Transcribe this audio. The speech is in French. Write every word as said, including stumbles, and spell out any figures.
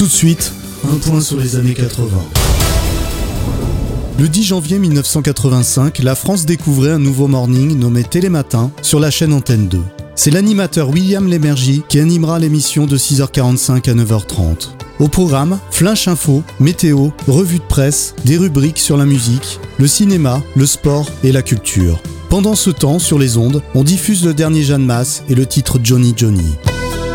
Tout de suite, un point sur les années quatre-vingts. Le dix janvier mille neuf cent quatre-vingt-cinq, la France découvrait un nouveau morning nommé Télématin sur la chaîne Antenne deux. C'est l'animateur William Lémergie qui animera l'émission de six heures quarante-cinq à neuf heures trente. Au programme, Flash Info, météo, revue de presse, des rubriques sur la musique, le cinéma, le sport et la culture. Pendant ce temps, sur les ondes, on diffuse le dernier Jeanne Masse et le titre Johnny Johnny.